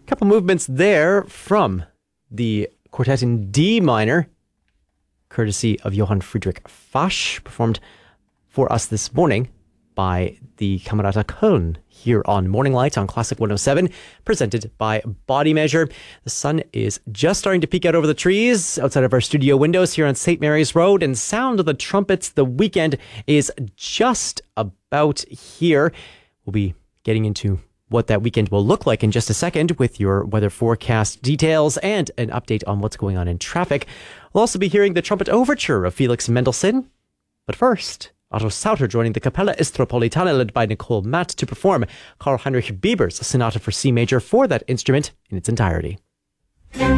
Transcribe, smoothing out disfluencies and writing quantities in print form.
Couple movements there from the quartet in D minor, courtesy of Johann Friedrich Fasch, performed for us this morning by the Camerata Köln here on Morning Light on Classic 107, presented by Body Measure. The sun is just starting to peek out over the trees outside of our studio windows here on St. Mary's Road, and sound of the trumpets. The weekend is just about here. We'll be getting into what that weekend will look like in just a second with your weather forecast details and an update on what's going on in traffic. We'll also be hearing the trumpet overture of Felix Mendelssohn. But first, Otto Sauter joining the Capella Istropolitana led by Nicole Matt to perform Karl Heinrich Bieber's Sonata for C major for that instrument in its entirety.